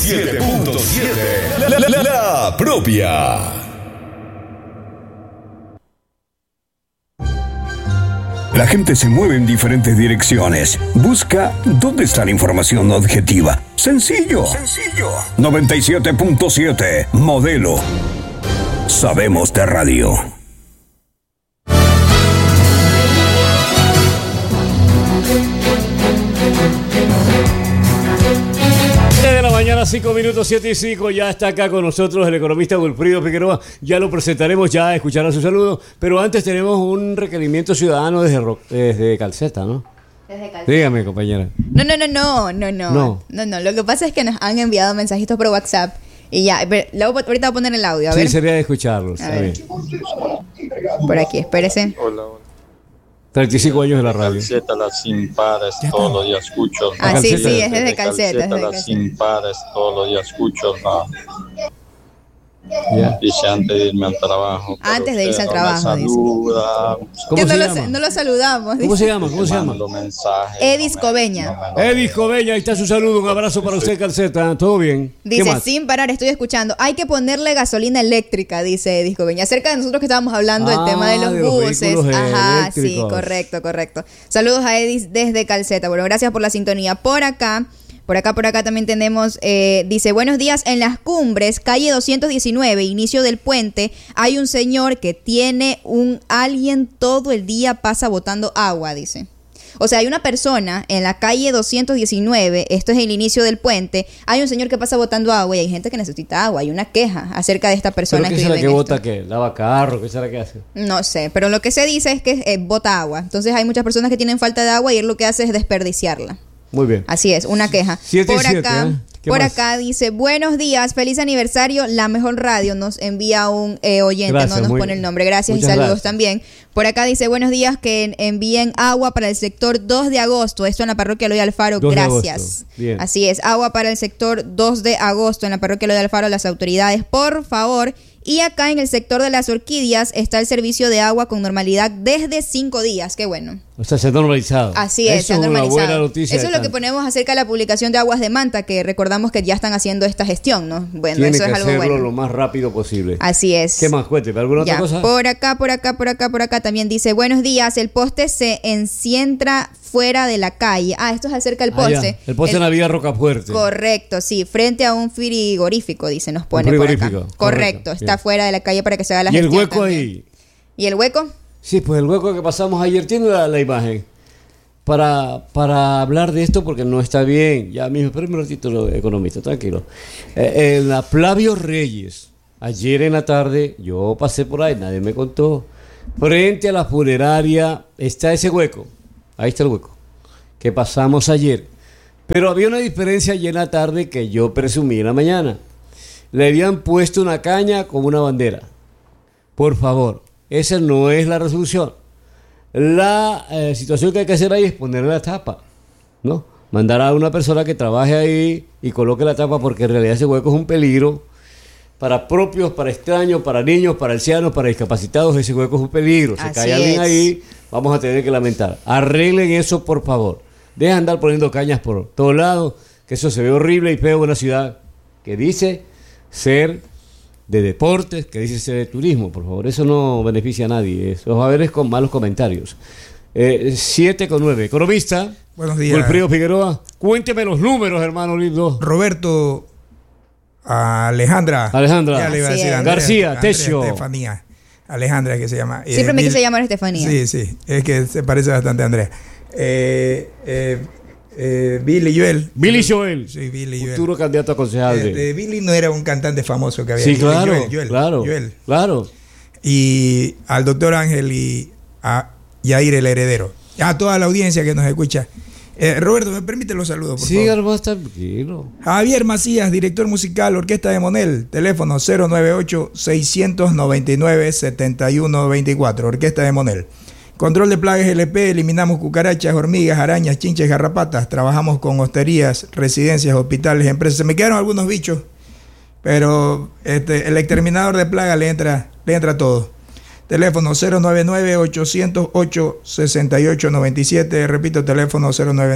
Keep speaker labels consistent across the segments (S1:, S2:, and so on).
S1: 97.7. La propia. La gente se mueve en diferentes direcciones. Busca dónde está la información objetiva. Sencillo. 97.7. Modelo. Sabemos de radio.
S2: Mañana 5 minutos 7 y 5, ya está acá con nosotros el economista Wilfrido Figueroa. Ya lo presentaremos, ya escucharán su saludo. Pero antes tenemos un requerimiento ciudadano desde Calceta, ¿no?
S3: Desde Calceta.
S2: Dígame, compañera.
S3: No. Lo que pasa es que nos han enviado mensajitos por WhatsApp y ya. Ahorita voy a poner el audio, a ver.
S2: Sí, sería de escucharlos.
S3: A ver. Por aquí, espérese.
S4: Hola.
S2: 35 años de la radio.
S4: Calceta, las sin pares, todos los días escucho.
S3: Ah, sí, es desde Calceta.
S4: Las sin pares, todos los días escucho.
S2: Yeah.
S4: Dice antes de irme al trabajo.
S3: Antes de irse al trabajo.
S4: Saluda.
S2: ¿Cómo se llama?
S3: No lo saludamos.
S2: ¿Cómo se llama?
S3: Edis Cobeña.
S2: Edis Cobeña, ahí está su saludo. Un abrazo para usted, Calceta. ¿Todo bien?
S3: Dice, sin parar, estoy escuchando. Hay que ponerle gasolina eléctrica, dice Edis Cobeña. Acerca de nosotros que estábamos hablando del tema de los buses. Ajá, sí, correcto. Saludos a Edis desde Calceta. Bueno, gracias por la sintonía. Por acá también tenemos, dice, buenos días, en Las Cumbres, calle 219, inicio del puente, hay un señor que tiene un alien todo el día pasa botando agua, dice. O sea, hay una persona en la calle 219, esto es el inicio del puente, hay un señor que pasa botando agua y hay gente que necesita agua, hay una queja acerca de esta persona.
S2: ¿Pero qué será que bota qué? ¿Lava carro? ¿Qué será que hace?
S3: No sé, pero lo que se dice es que bota agua, entonces hay muchas personas que tienen falta de agua y él lo que hace es desperdiciarla.
S2: Muy bien.
S3: Así es, una queja.
S2: 7
S3: por
S2: 7,
S3: acá, por acá dice, buenos días, feliz aniversario, la mejor radio, nos envía un oyente, gracias, no nos pone el nombre, gracias y saludos gracias. También. Por acá dice, buenos días, que envíen agua para el sector 2 de agosto, esto en la parroquia Eloy Alfaro, gracias. Así es, agua para el sector 2 de agosto en la parroquia Eloy Alfaro, las autoridades, por favor. Y acá en el sector de las orquídeas está el servicio de agua con normalidad desde 5 días. Qué bueno.
S2: O sea, se ha normalizado.
S3: Así es, se ha normalizado.
S2: Una buena noticia.
S3: Eso es lo que ponemos acerca de la publicación de Aguas de Manta, que recordamos que ya están haciendo esta gestión, ¿no? Bueno,
S2: tiene
S3: eso es algo bueno.
S2: lo más rápido posible.
S3: Así es.
S2: ¿Qué más? Cuénteme, ¿alguna otra cosa?
S3: Por acá también dice, buenos días, el poste se encientra fuera de la calle. Esto es acerca del poste.
S2: El poste en la vía Rocafuerte.
S3: Correcto, sí, frente a un frigorífico, dice, nos pone por acá. Correcto, está fuera de la calle para que se haga la gestión.
S2: ¿Y el hueco
S3: también.
S2: ahí?
S3: ¿Y el hueco?
S2: Sí, pues el hueco que pasamos ayer tiene la imagen. Para hablar de esto, porque no está bien. Ya mismo, espérame un ratito, economista, tranquilo. En la Flavio Reyes, ayer en la tarde, yo pasé por ahí, nadie me contó. Frente a la funeraria está ese hueco. Ahí está el hueco que pasamos ayer. Pero había una diferencia ayer en la tarde que yo presumí en la mañana. Le habían puesto una caña con una bandera. Por favor, esa no es la resolución. La situación que hay que hacer ahí es ponerle la tapa, ¿no? Mandar a una persona que trabaje ahí y coloque la tapa, porque en realidad ese hueco es un peligro para propios, para extraños, para niños, para ancianos, para discapacitados. Ese hueco es un peligro. Si cae alguien ahí, vamos a tener que lamentar. Arreglen eso, por favor. Dejen de andar poniendo cañas por todos lados, que eso se ve horrible y feo en una ciudad que dice ser de deportes, que dice ser de turismo. Por favor, eso no beneficia a nadie. Eso va a haber con malos comentarios. 7:09. Economista.
S5: Buenos días.
S2: Wilfrido Figueroa. Cuénteme los números, hermano lindo.
S5: Roberto, Alejandra.
S2: Ya
S5: le iba a decir Andrea,
S2: García, Techo.
S5: Estefanía. Alejandra, que se llama.
S3: Siempre me quise llamar Estefanía.
S5: Sí, es que se parece bastante a Andrea. Billy Joel.
S2: Sí,
S5: Billy Joel.
S2: Futuro candidato a concejal.
S5: Billy no era un cantante famoso que había.
S2: Sí, claro,
S5: Joel.
S2: Claro.
S5: Y al doctor Ángel y a Yair el heredero. A toda la audiencia que nos escucha. Roberto, ¿me permite los saludos, por favor?
S2: Sí, hermano, tranquilo.
S5: Javier Macías, director musical, Orquesta de Monel, teléfono 098-699-7124, Orquesta de Monel. Control de plagas LP, eliminamos cucarachas, hormigas, arañas, chinches, garrapatas. Trabajamos con hosterías, residencias, hospitales, empresas. Se me quedaron algunos bichos, pero el exterminador de plagas le entra todo. Teléfono 099-808-6897. Repito, teléfono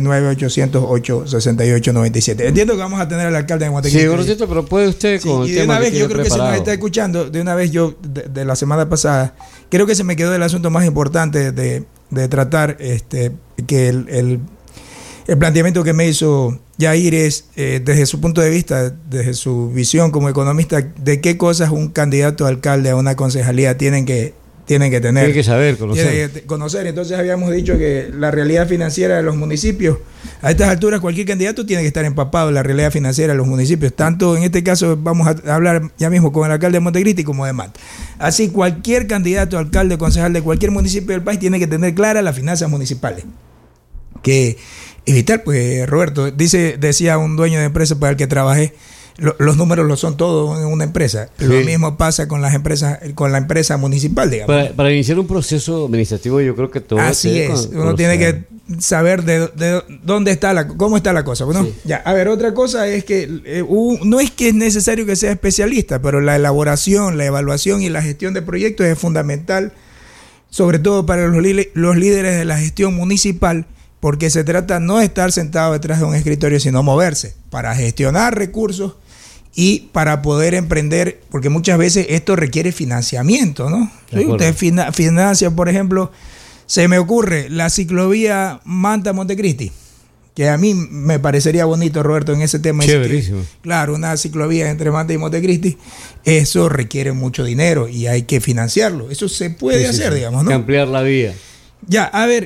S5: 099-808-6897. Entiendo que vamos a tener al alcalde de Montecristi.
S2: Sí, Gorosito, pero puede usted con
S5: Sí,
S2: el
S5: y de
S2: tema
S5: una vez,
S2: que
S5: yo
S2: tiene
S5: creo que se nos
S2: preparado.
S5: está escuchando, de una vez yo, de la semana pasada, creo que se me quedó el asunto más importante de tratar, que el planteamiento que me hizo Yair es, desde su punto de vista, desde su visión como economista, de qué cosas un candidato a alcalde a una concejalía tienen que tener.
S2: Tiene que saber, conocer.
S5: Tiene que conocer. Entonces habíamos dicho que la realidad financiera de los municipios, a estas alturas cualquier candidato tiene que estar empapado en la realidad financiera de los municipios. Tanto en este caso vamos a hablar ya mismo con el alcalde de Montecristi como de Manta. Así cualquier candidato, alcalde o concejal de cualquier municipio del país tiene que tener claras las finanzas municipales. Que evitar, pues, Roberto, decía un dueño de empresa para el que trabajé, los números lo son todos en una empresa.
S2: Sí.
S5: Lo mismo pasa con las empresas, con la empresa municipal, digamos.
S2: Para iniciar un proceso administrativo, yo creo que todo.
S5: Así es. Uno tiene que saber de dónde está cómo está la cosa. Bueno,
S2: Sí.
S5: ya. A ver, otra cosa es que no es que es necesario que sea especialista, pero la elaboración, la evaluación y la gestión de proyectos es fundamental, sobre todo para los líderes de la gestión municipal, porque se trata no de estar sentado detrás de un escritorio, sino moverse para gestionar recursos y para poder emprender, porque muchas veces esto requiere financiamiento, ¿no? Sí, usted financia, por ejemplo, se me ocurre la ciclovía Manta-Montecristi, que a mí me parecería bonito, Roberto, en ese tema.
S2: Chéverísimo.
S5: Claro, una ciclovía entre Manta y Montecristi, eso requiere mucho dinero y hay que financiarlo. Eso se puede hacer, digamos, ¿no?
S2: Hay que ampliar la vía.
S5: Ya, a ver,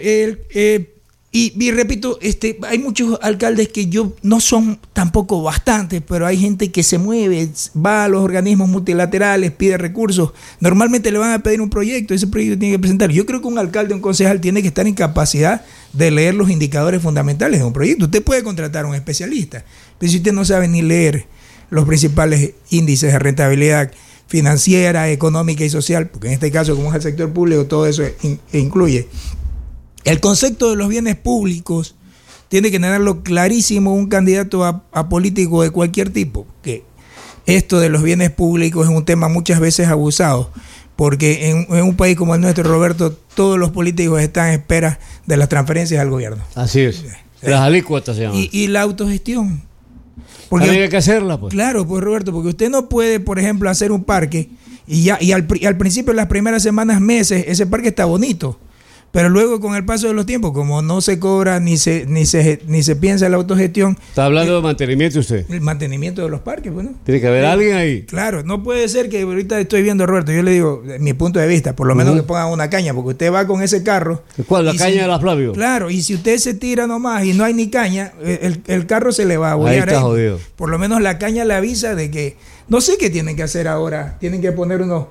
S5: y repito, hay muchos alcaldes que no son tampoco bastantes, pero hay gente que se mueve, va a los organismos multilaterales, pide recursos. Normalmente le van a pedir un proyecto, ese proyecto tiene que presentar. Yo creo que un alcalde, un concejal tiene que estar en capacidad de leer los indicadores fundamentales de un proyecto. Usted puede contratar a un especialista, pero si usted no sabe ni leer los principales índices de rentabilidad financiera, económica y social, porque en este caso, como es el sector público, todo eso incluye. El concepto de los bienes públicos tiene que tenerlo clarísimo un candidato a político de cualquier tipo, que esto de los bienes públicos es un tema muchas veces abusado, porque en un país como el nuestro, Roberto, todos los políticos están en espera de las transferencias al gobierno.
S2: Así es. Las alícuotas se llaman.
S5: Y la autogestión.
S2: Porque hay que hacerla, pues.
S5: Claro, pues, Roberto, porque usted no puede, por ejemplo, hacer un parque y al principio, en las primeras semanas, meses, ese parque está bonito. Pero luego, con el paso de los tiempos, como no se cobra ni se piensa en la autogestión.
S2: Está hablando de mantenimiento usted.
S5: El mantenimiento de los parques, bueno.
S2: Tiene que haber alguien ahí.
S5: Claro, no puede ser que ahorita estoy viendo, Roberto, yo le digo, mi punto de vista, por lo menos que pongan una caña, porque usted va con ese carro.
S2: ¿Cuál? La caña de la Flavio.
S5: Claro, y si usted se tira nomás y no hay ni caña, el carro se le va a bollar.
S2: Ahí está jodido.
S5: Por lo menos la caña le avisa de que, no sé qué tienen que hacer ahora, tienen que poner unos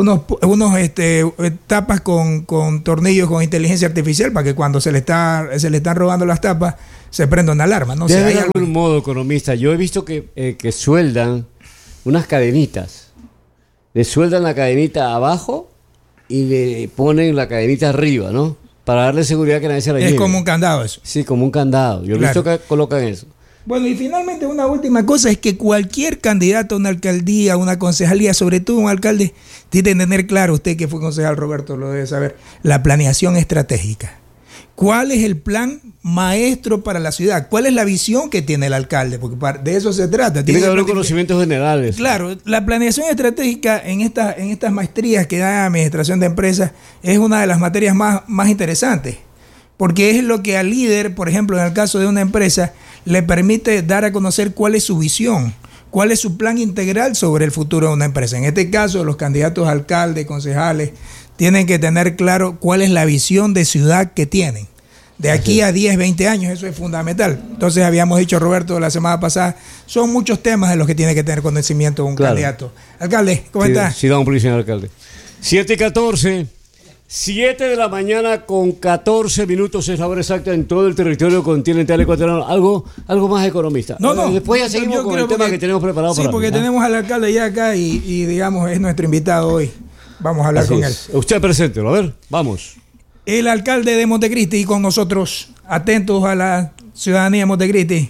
S5: tapas con tornillos con inteligencia artificial para que cuando se le están robando las tapas se prenda una alarma. No sé,
S2: Debe
S5: hay
S2: haber
S5: algo.
S2: algún modo, economista. Yo he visto que sueldan unas cadenitas. Le sueldan la cadenita abajo y le ponen la cadenita arriba, ¿no? Para darle seguridad que nadie se la lleve.
S5: Es como un candado eso.
S2: Sí, como un candado. Yo he
S5: Claro.
S2: visto que colocan eso.
S5: Bueno, y finalmente una última cosa es que cualquier candidato a una alcaldía, a una concejalía, sobre todo un alcalde, tiene que tener claro, usted que fue concejal, Roberto, lo debe saber, la planeación estratégica. ¿Cuál es el plan maestro para la ciudad? ¿Cuál es la visión que tiene el alcalde? Porque de eso se trata.
S2: Tiene que haber
S5: planificar.
S2: conocimientos generales.
S5: Claro, la planeación estratégica en estas maestrías que da administración de empresas es una de las materias más interesantes, porque es lo que al líder, por ejemplo, en el caso de una empresa, le permite dar a conocer cuál es su visión, cuál es su plan integral sobre el futuro de una empresa. En este caso, los candidatos a alcalde, concejales, tienen que tener claro cuál es la visión de ciudad que tienen. De aquí a 10, 20 años, eso es fundamental. Entonces, habíamos dicho, Roberto, la semana pasada, son muchos temas de los que tiene que tener conocimiento un candidato. Alcalde, ¿cómo está?
S2: Sí, da un policía, alcalde. 7:14. 7 de la mañana con 14 minutos es la hora exacta en todo el territorio continental ecuatoriano. Algo más economista.
S5: No.
S2: Después ya seguimos con el tema que tenemos preparado
S5: sí,
S2: para
S5: porque
S2: hoy, ¿no?
S5: tenemos al alcalde ya acá y digamos, es nuestro invitado hoy. Vamos a hablar
S2: Así
S5: con
S2: es.
S5: él.
S2: Usted preséntelo, a ver, vamos.
S5: El alcalde de Montecristi con nosotros, atentos a la ciudadanía de Montecristi,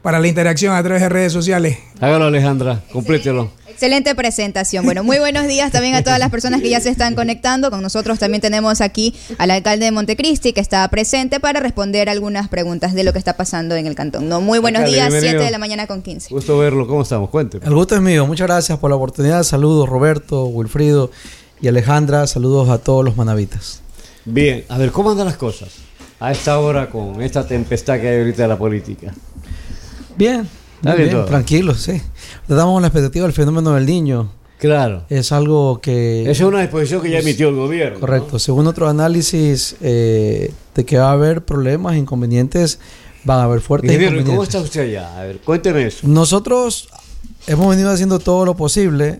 S5: para la interacción a través de redes sociales.
S2: Hágalo, Alejandra, complételo.
S3: Excelente presentación. Bueno, muy buenos días también a todas las personas que ya se están conectando. Con nosotros también tenemos aquí al alcalde de Montecristi, que está presente para responder algunas preguntas de lo que está pasando en el cantón. No, muy buenos
S2: Alcalde,
S3: días,
S2: bienvenido.
S3: 7 de la mañana con 15.
S2: Gusto verlo, ¿cómo estamos? Cuénteme.
S6: El gusto es mío, muchas gracias por la oportunidad. Saludos Roberto, Wilfrido y Alejandra. Saludos a todos los manavitas.
S2: Bien, a ver, ¿cómo andan las cosas a esta hora con esta tempestad que hay ahorita de la política?
S6: Bien,
S2: Está bien todo.
S6: tranquilos, sí. Tratamos la expectativa del fenómeno del niño.
S2: Claro.
S6: Es algo que...
S2: Esa es una disposición que ya emitió el gobierno.
S6: Correcto.
S2: ¿no?
S6: Según otro análisis de que va a haber problemas, inconvenientes, van a haber fuertes
S2: Ingeniero, ¿y
S6: inconvenientes.
S2: cómo está usted allá? A ver, cuénteme eso.
S6: Nosotros hemos venido haciendo todo lo posible.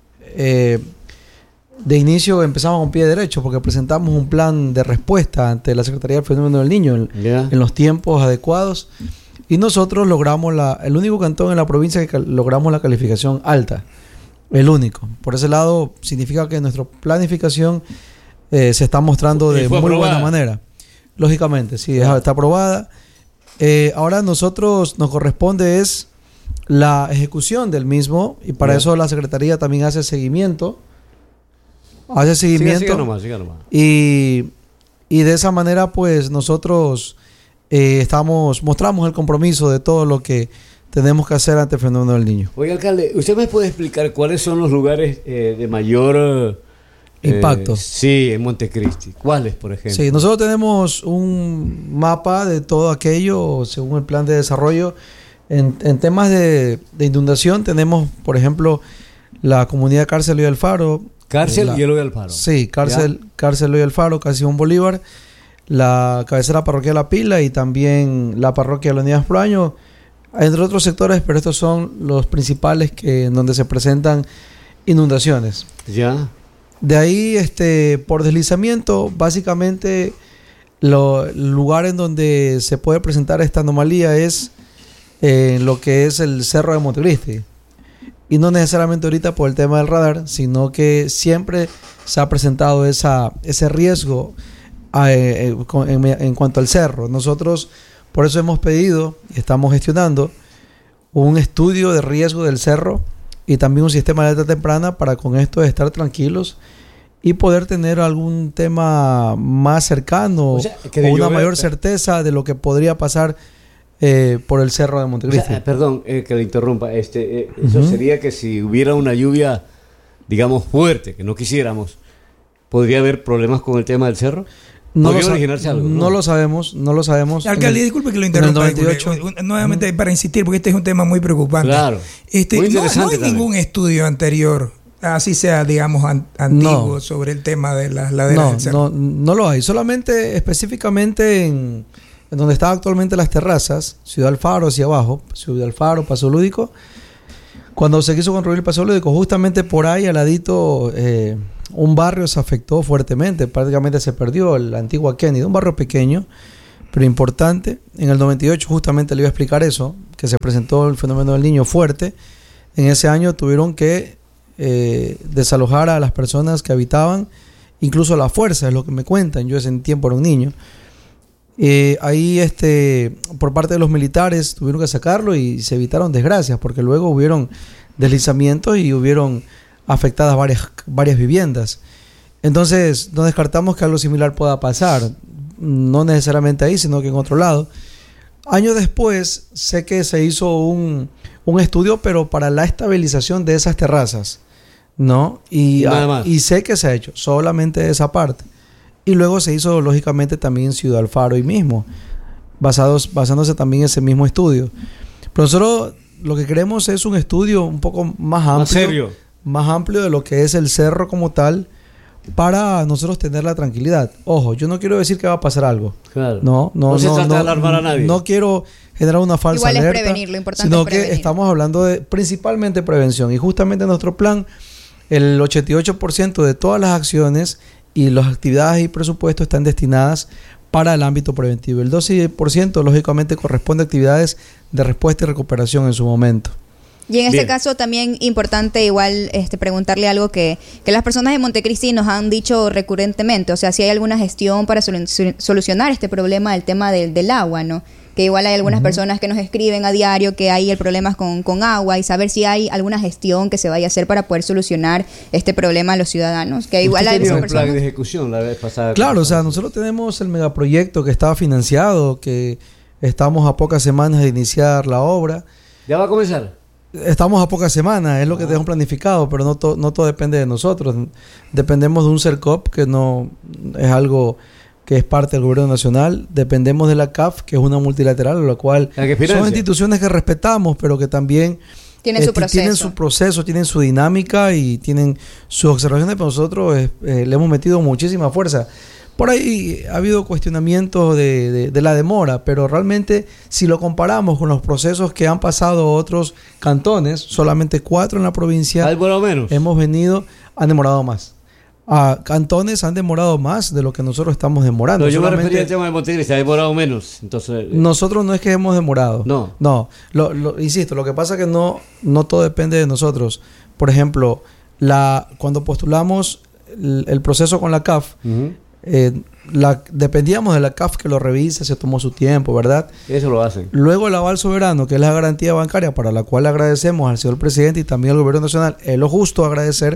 S6: De inicio empezamos con pie derecho porque presentamos un plan de respuesta ante la Secretaría del Fenómeno del Niño
S2: Ya.
S6: en los tiempos adecuados. Y nosotros logramos el único cantón en la provincia que logramos la calificación alta. El único. Por ese lado, significa que nuestra planificación se está mostrando
S2: Y
S6: de
S2: fue
S6: muy
S2: aprobada.
S6: buena manera. Lógicamente, sí, está aprobada. Ahora nosotros nos corresponde es la ejecución del mismo y para
S2: Ya.
S6: eso la Secretaría también hace seguimiento.
S2: Siga nomás.
S6: Y de esa manera pues nosotros mostramos el compromiso de todo lo que tenemos que hacer ante el fenómeno del niño.
S2: Oye, alcalde, ¿usted me puede explicar cuáles son los lugares de mayor
S6: Impacto.
S2: Sí, en Montecristi. ¿Cuáles, por ejemplo?
S6: Sí, nosotros tenemos un mapa de todo aquello según el plan de desarrollo. En temas de inundación tenemos, por ejemplo, la comunidad Cárcel y Alfaro.
S2: Cárcel y Eloy Alfaro.
S6: Sí, Cárcel Eloy Alfaro, casi Simón Bolívar, la cabecera parroquial La Pila y también la parroquia de la Unidad Exploaño, entre otros sectores, pero estos son los principales en donde se presentan inundaciones.
S2: Ya.
S6: De ahí, por deslizamiento, básicamente el lugar en donde se puede presentar esta anomalía es lo que es el Cerro de Montecristi. Y no necesariamente ahorita por el tema del radar, sino que siempre se ha presentado ese riesgo en cuanto al cerro. Nosotros por eso hemos pedido y estamos gestionando un estudio de riesgo del cerro y también un sistema de alerta temprana para con esto estar tranquilos y poder tener algún tema más cercano,
S2: O sea, que
S6: o
S2: de
S6: una
S2: llover-
S6: mayor certeza de lo que podría pasar por el cerro de
S2: O
S6: Montecristi.
S2: sea, perdón que le interrumpa. Eso
S6: Ujú.
S2: sería que si hubiera una lluvia, digamos, fuerte, que no quisiéramos, ¿podría haber problemas con el tema del cerro? ¿Podría originarse algo?
S6: no lo sabemos.
S5: Alcalde, disculpe que lo
S6: en el
S5: interrumpa.
S6: 98.
S5: Nuevamente para insistir, porque este es un tema muy preocupante.
S2: Claro. Muy
S5: No
S2: interesante
S5: hay
S2: también.
S5: ningún estudio anterior, así sea, digamos, antiguo,
S6: No.
S5: sobre el tema de las laderas del cerro.
S6: No lo hay. Solamente específicamente en donde están actualmente las terrazas, Ciudad Alfaro hacia abajo, Ciudad Alfaro, Paso Lúdico. Cuando se quiso construir el Paso Lúdico, justamente por ahí al ladito un barrio se afectó fuertemente, prácticamente se perdió, la antigua Kennedy, un barrio pequeño, pero importante. En el 98 justamente le iba a explicar eso, que se presentó el fenómeno del niño fuerte. En ese año tuvieron que desalojar a las personas que habitaban, incluso la fuerza, es lo que me cuentan, yo ese tiempo era un niño. Ahí por parte de los militares tuvieron que sacarlo y se evitaron desgracias porque luego hubieron deslizamientos y hubieron afectadas varias viviendas. Entonces no descartamos que algo similar pueda pasar, no necesariamente ahí sino que en otro lado. Años después sé que se hizo un estudio pero para la estabilización de esas terrazas, ¿no?
S2: Nada más.
S6: Y sé que se ha hecho solamente esa parte. Y luego se hizo, lógicamente, también en Ciudad Alfaro y mismo, basándose también en ese mismo estudio. Pero nosotros lo que queremos es un estudio un poco más amplio.
S2: Más serio.
S6: Más amplio de lo que es el cerro como tal, para nosotros tener la tranquilidad. Ojo, yo no quiero decir que va a pasar algo.
S2: Claro.
S6: No
S2: se trata de alarmar a nadie.
S6: No quiero generar una falsa
S3: Igual es
S6: alerta.
S3: prevenir, lo importante
S6: sino
S3: es prevenir.
S6: que estamos hablando de principalmente prevención. Y justamente en nuestro plan, el 88% de todas las acciones y las actividades y presupuestos están destinadas para el ámbito preventivo. El 12% lógicamente corresponde a actividades de respuesta y recuperación en su momento.
S3: Y en este
S2: Bien.
S3: caso también importante igual preguntarle algo que las personas de Montecristi nos han dicho recurrentemente, o sea, si hay alguna gestión para solucionar este problema del tema del agua, ¿no? que igual hay algunas personas que nos escriben a diario que hay el problema con agua, y saber si hay alguna gestión que se vaya a hacer para poder solucionar este problema a los ciudadanos, que igual hay
S2: un
S3: personas...
S2: plan de ejecución la vez pasada.
S6: Claro, o sea, nosotros tenemos el megaproyecto que estaba financiado, que estamos a pocas semanas de iniciar la obra.
S2: ¿Ya va a comenzar?
S6: Estamos a pocas semanas, es lo que tenemos planificado, pero no todo depende de nosotros. Dependemos de un CERCOP, que no es algo que es parte del gobierno nacional. Dependemos de la CAF, que es una multilateral, lo cual son instituciones que respetamos, pero que también
S3: tienen su
S6: proceso, tienen su dinámica y tienen sus observaciones, pero nosotros le hemos metido muchísima fuerza. Por ahí ha habido cuestionamientos de la demora, pero realmente si lo comparamos con los procesos que han pasado otros cantones, solamente 4 en la provincia,
S2: ¿han demorado menos?
S6: Han demorado más. Cantones han demorado más de lo que nosotros estamos demorando.
S2: No, yo me refería al tema de Montecristi, ha demorado menos. Entonces,
S6: nosotros no es que hemos demorado.
S2: No.
S6: Insisto, lo que pasa es que no todo depende de nosotros. Por ejemplo, cuando postulamos el proceso con la CAF, dependíamos de la CAF que lo revise, se tomó su tiempo, ¿verdad?
S2: Eso lo hacen.
S6: Luego el aval soberano, que es la garantía bancaria, para la cual le agradecemos al señor presidente y también al gobierno nacional, es lo justo agradecer.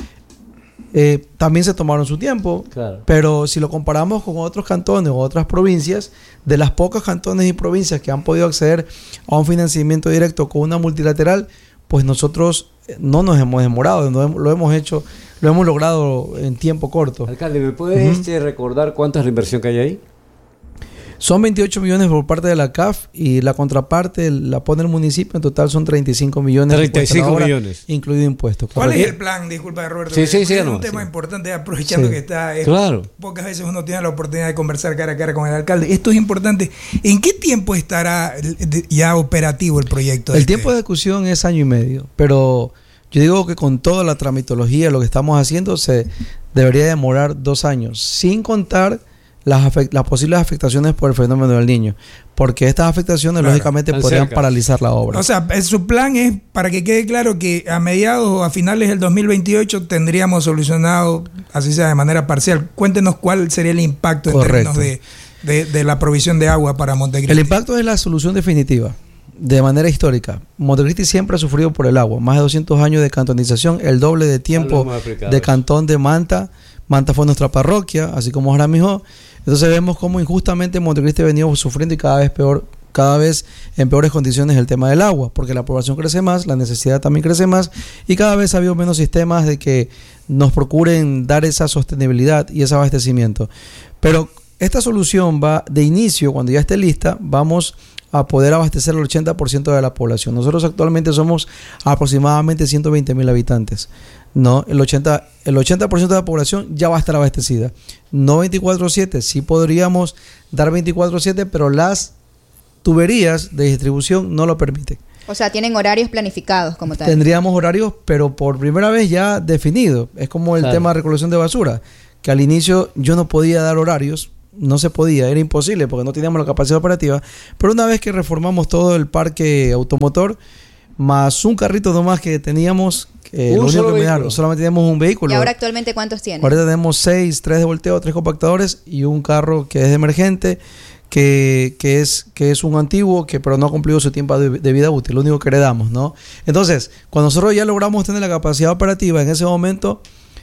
S6: También se tomaron su tiempo,
S2: claro.
S6: Pero si lo comparamos con otros cantones o otras provincias, de las pocas cantones y provincias que han podido acceder a un financiamiento directo con una multilateral, pues nosotros no nos hemos demorado, lo hemos logrado en tiempo corto.
S2: Alcalde, ¿me puede recordar cuánta es la inversión que hay ahí?
S6: Son 28 millones por parte de la CAF y la contraparte la pone el municipio. En total son 35 millones.
S2: 35 millones.
S6: Incluido impuestos.
S5: ¿Cuál es el plan? Disculpa, Roberto.
S2: Sí,
S5: es un tema importante, aprovechando que está...
S2: Claro.
S5: Pocas veces uno tiene la oportunidad de conversar cara a cara con el alcalde. Esto es importante. ¿En qué tiempo estará ya operativo el proyecto?
S6: El tiempo de ejecución es 1.5 años, pero yo digo que con toda la tramitología, lo que estamos haciendo, se debería demorar 2 años, sin contar las posibles afectaciones por el fenómeno del Niño, porque estas afectaciones lógicamente podrían paralizar la obra.
S5: O sea, su plan es, para que quede claro, que a mediados o a finales del 2028 tendríamos solucionado, así sea de manera parcial. Cuéntenos cuál sería el impacto en términos de la provisión de agua para Montecristi.
S6: El impacto es la solución definitiva. De manera histórica, Montecristi siempre ha sufrido por el agua. Más de 200 años de cantonización, el doble de tiempo de cantón de Manta. Manta fue nuestra parroquia, así como Jaramillo. Entonces vemos cómo injustamente Montecristi ha venido sufriendo y cada vez en peores condiciones el tema del agua, porque la población crece más, la necesidad también crece más y cada vez ha habido menos sistemas de que nos procuren dar esa sostenibilidad y ese abastecimiento. Pero esta solución va de inicio, cuando ya esté lista, vamos a poder abastecer al 80% de la población. Nosotros actualmente somos aproximadamente 120,000 habitantes. No, el 80% de la población ya va a estar abastecida. No 24/7, sí podríamos dar 24/7, pero las tuberías de distribución no lo permiten.
S3: O sea, tienen horarios planificados como tal.
S6: Tendríamos horarios, pero por primera vez ya definidos. Es como el tema de recolección de basura, que al inicio yo no podía dar horarios. No se podía, era imposible porque no teníamos la capacidad operativa, pero una vez que reformamos todo el parque automotor, más un carrito nomás que teníamos, solamente teníamos un vehículo.
S3: ¿Y ahora actualmente cuántos tienen?
S6: Ahora tenemos 6, 3 de volteo, 3 compactadores y un carro que es de emergente, que es un antiguo, pero no ha cumplido su tiempo de vida útil, lo único que heredamos, ¿no? Entonces, cuando nosotros ya logramos tener la capacidad operativa, en ese momento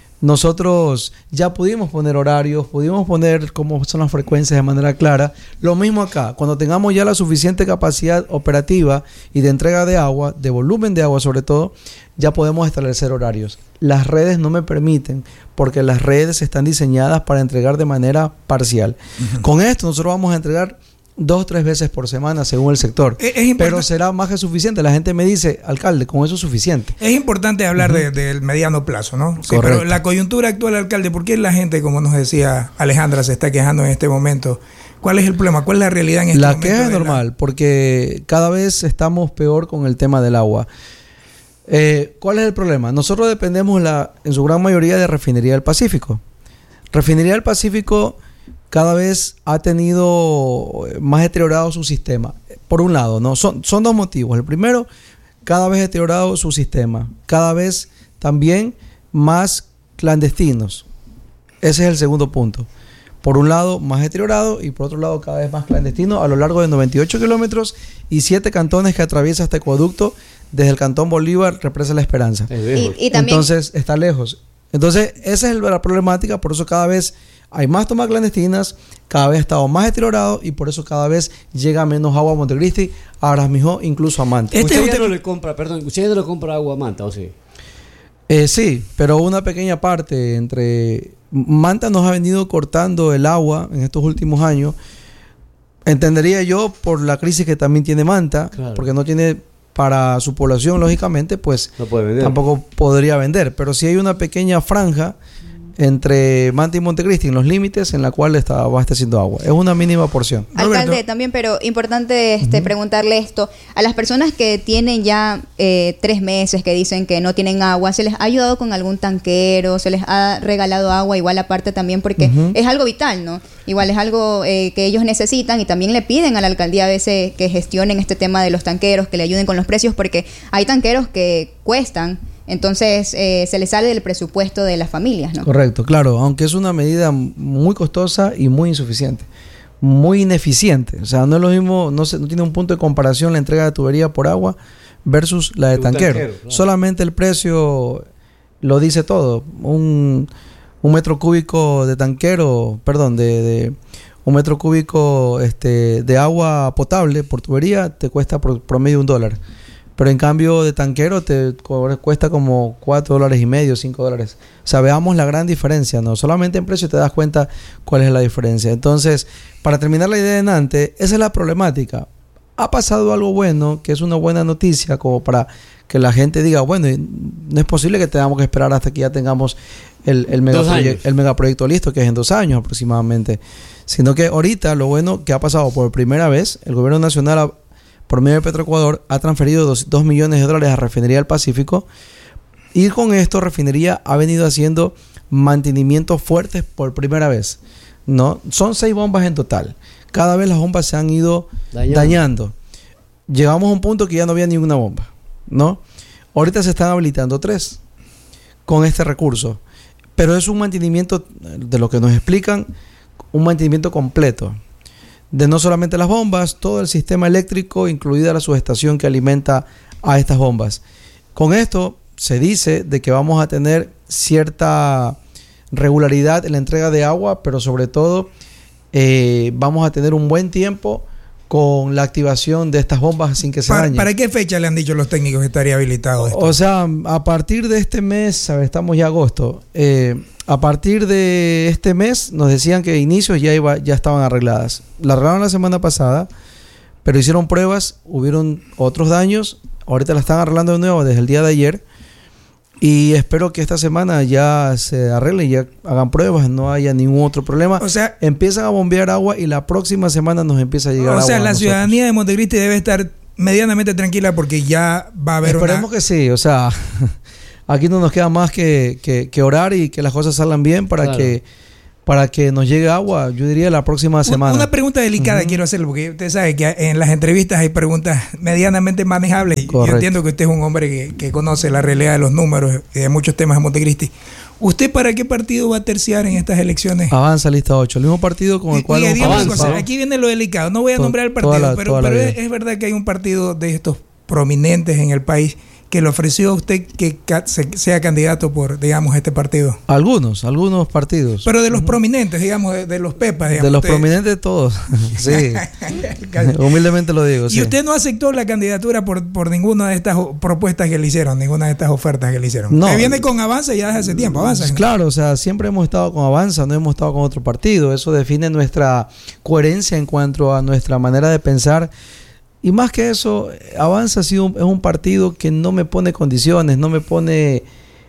S6: nosotros ya pudimos poner horarios, pudimos poner cómo son las frecuencias de manera clara. Lo mismo acá, cuando tengamos ya la suficiente capacidad operativa y de entrega de agua, de volumen de agua sobre todo, ya podemos establecer horarios. Las redes no me permiten, porque las redes están diseñadas para entregar de manera parcial. Con esto nosotros vamos a entregar 2 o 3 veces por semana según el sector, pero será más que suficiente. La gente me dice, alcalde, con eso es suficiente.
S5: Es importante hablar del mediano plazo, ¿no? Sí, pero la coyuntura actual, alcalde, ¿por qué la gente, como nos decía Alejandra, se está quejando en este momento? ¿Cuál es el problema? ¿Cuál es la realidad en este momento?
S6: La queja es normal, porque cada vez estamos peor con el tema del agua. ¿Cuál es el problema? Nosotros dependemos en su gran mayoría de Refinería del Pacífico. Refinería del Pacífico cada vez ha tenido más deteriorado su sistema. Por un lado, ¿no? Son 2 motivos. El primero, cada vez deteriorado su sistema. Cada vez también más clandestinos. Ese es el segundo punto. Por un lado, más deteriorado y por otro lado, cada vez más clandestino a lo largo de 98 kilómetros y 7 cantones que atraviesa este acueducto desde el Cantón Bolívar, Represa La Esperanza.
S3: Y también,
S6: entonces, está lejos. Entonces, esa es la problemática, por eso cada vez hay más tomas clandestinas, cada vez ha estado más deteriorado y por eso cada vez llega menos agua a Montecristi, ahora mismo incluso a Manta.
S2: ¿Usted ya no le compra, usted no le compra agua a Manta, o sí?
S6: Sí, pero una pequeña parte entre... Manta nos ha venido cortando el agua en estos últimos años. Entendería yo por la crisis que también tiene Manta, claro, porque no tiene para su población, lógicamente, pues no puede vender, tampoco podría vender. Pero sí hay una pequeña franja entre Manta y Montecristi en los límites en la cual está abasteciendo agua. Es una mínima porción.
S3: Alcalde, también, pero importante preguntarle esto. A las personas que tienen ya 3 meses que dicen que no tienen agua, ¿se les ha ayudado con algún tanquero? ¿Se les ha regalado agua? Igual aparte también porque es algo vital, ¿no? Igual es algo que ellos necesitan y también le piden a la alcaldía a veces que gestionen este tema de los tanqueros, que le ayuden con los precios porque hay tanqueros que cuestan. Entonces se le sale del presupuesto de las familias, ¿no?
S6: Correcto, claro, aunque es una medida muy costosa y muy insuficiente, muy ineficiente. O sea, no es lo mismo, no tiene un punto de comparación la entrega de tubería por agua versus la de tanquero. Claro. Solamente el precio lo dice todo. Un metro cúbico de tanquero, perdón, de un metro cúbico de agua potable por tubería te cuesta por promedio $1. Pero en cambio de tanquero te cuesta como $4.50, $5. O sea, veamos la gran diferencia, ¿no? Solamente en precio te das cuenta cuál es la diferencia. Entonces, para terminar la idea de Nantes, esa es la problemática. Ha pasado algo bueno, que es una buena noticia, como para que la gente diga, bueno, no es posible que tengamos que esperar hasta que ya tengamos el megaproyecto listo, que es en 2 años aproximadamente. Sino que ahorita lo bueno que ha pasado por primera vez, el gobierno nacional por medio de Petroecuador ha transferido $2 millones a Refinería del Pacífico y con esto Refinería ha venido haciendo mantenimientos fuertes por primera vez, ¿no? Son 6 bombas en total. Cada vez las bombas se han ido dañando. Llegamos a un punto que ya no había ninguna bomba, ¿no? Ahorita se están habilitando 3 con este recurso, pero es un mantenimiento, de lo que nos explican, un mantenimiento completo. De no solamente las bombas, todo el sistema eléctrico, incluida la subestación que alimenta a estas bombas. Con esto se dice de que vamos a tener cierta regularidad en la entrega de agua, pero sobre todo vamos a tener un buen tiempo con la activación de estas bombas sin que se dañen.
S5: ¿Para qué fecha le han dicho los técnicos que estaría habilitado esto?
S6: O sea, a partir de este mes, estamos ya agosto, a partir de este mes nos decían que inicios ya estaban arregladas. La arreglaron la semana pasada, pero hicieron pruebas, hubieron otros daños, ahorita la están arreglando de nuevo desde el día de ayer y espero que esta semana ya se arregle y ya hagan pruebas, no haya ningún otro problema. O sea, empiezan a bombear agua y la próxima semana nos empieza a llegar agua.
S5: O sea, la ciudadanía de Montecristi debe estar medianamente tranquila porque ya va a haber
S6: Esperemos que sí, o sea... Aquí no nos queda más que orar y que las cosas salgan bien para que nos llegue agua, yo diría la próxima semana.
S5: Una pregunta delicada quiero hacerle, porque usted sabe que en las entrevistas hay preguntas medianamente manejables. Y yo entiendo que usted es un hombre que conoce la realidad de los números y de muchos temas de Montecristi. ¿Usted para qué partido va a terciar en estas elecciones?
S6: Avanza lista 8, el mismo partido con el cual
S5: avanza. Aquí viene lo delicado, no voy a nombrar el partido, pero es verdad que hay un partido de estos prominentes en el país que le ofreció a usted que sea candidato por, digamos, este partido.
S6: Algunos partidos.
S5: Pero de los prominentes, digamos, de los pepas. Digamos,
S6: de los prominentes todos, sí. Humildemente lo digo,
S5: sí. ¿Y usted no aceptó la candidatura por ninguna de estas propuestas que le hicieron, ninguna de estas ofertas que le hicieron?
S6: No.
S5: Que viene con Avanza ya desde hace tiempo, Avanza.
S6: Claro, o sea, siempre hemos estado con Avanza, no hemos estado con otro partido. Eso define nuestra coherencia en cuanto a nuestra manera de pensar. Y más que eso, Avanza es un partido que no me pone condiciones, no me pone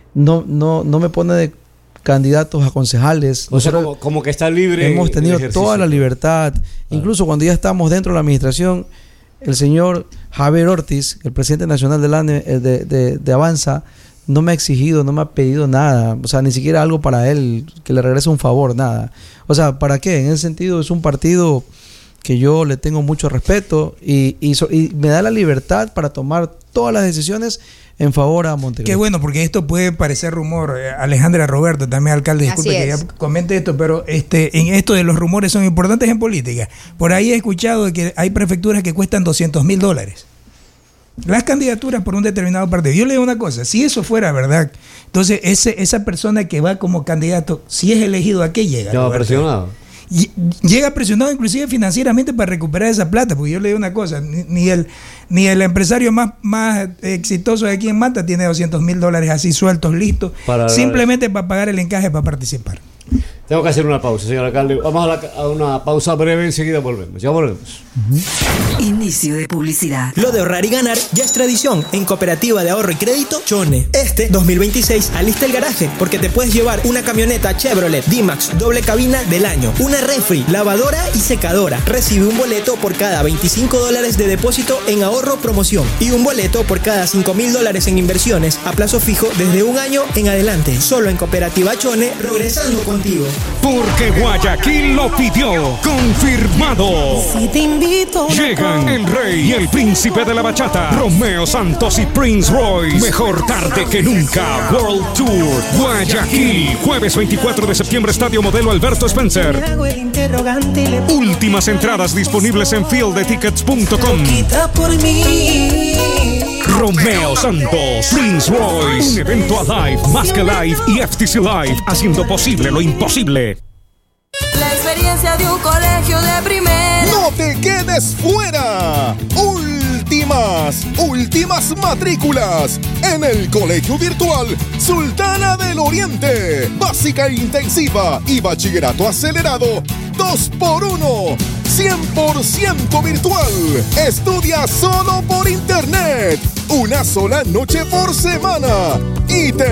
S6: de candidatos a concejales.
S2: O sea, como que está libre.
S6: Hemos tenido toda la libertad. Incluso cuando ya estamos dentro de la administración, el señor Javier Ortiz, el presidente nacional de Avanza, no me ha exigido, no me ha pedido nada. O sea, ni siquiera algo para él, que le regrese un favor, nada. O sea, ¿para qué? En ese sentido es un partido que yo le tengo mucho respeto y me da la libertad para tomar todas las decisiones en favor a Montecristi.
S5: Qué bueno, porque esto puede parecer rumor. Alejandra Roberto, también alcalde, disculpe que ya comente esto, pero en esto de los rumores son importantes en política. Por ahí he escuchado que hay prefecturas que cuestan $200,000. Las candidaturas por un determinado partido. Yo le digo una cosa, si eso fuera verdad, entonces esa persona que va como candidato, si es elegido, ¿a qué llega?
S2: Ya presionado.
S5: Llega presionado inclusive financieramente para recuperar esa plata, porque yo le digo una cosa, ni el empresario más exitoso de aquí en Manta tiene $200,000 así sueltos, listos, simplemente para pagar el encaje para participar.
S2: Tengo que hacer una pausa, señor alcalde. Vamos a una pausa breve, enseguida volvemos. Ya volvemos.
S7: Inicio de publicidad.
S8: Lo de ahorrar y ganar ya es tradición en Cooperativa de Ahorro y Crédito Chone. Este 2026 alista el garaje porque te puedes llevar una camioneta Chevrolet D-Max doble cabina del año, una refri, lavadora y secadora. Recibe un boleto por cada $25 de depósito en ahorro promoción y un boleto por cada $5,000 en inversiones a plazo fijo desde un año en adelante. Solo en Cooperativa Chone, progresando contigo.
S9: Porque Guayaquil lo pidió. Confirmado.
S7: Si te invito.
S9: Llegan el rey y el príncipe de la bachata, Romeo Santos y Prince Royce. Mejor tarde que nunca. World Tour Guayaquil. Jueves 24 de septiembre, Estadio Modelo Alberto Spencer. Últimas entradas disponibles en fieldetickets.com. Romeo Santos, Prince Royce, un evento Alive, más que Live y FTC Live, haciendo posible lo imposible.
S10: La experiencia de un colegio de primera.
S11: ¡No te quedes fuera! Últimas matrículas en el Colegio Virtual Sultana del Oriente. Básica intensiva y bachillerato acelerado 2x1. 100% virtual. Estudia solo por internet. Una sola noche por semana. Y te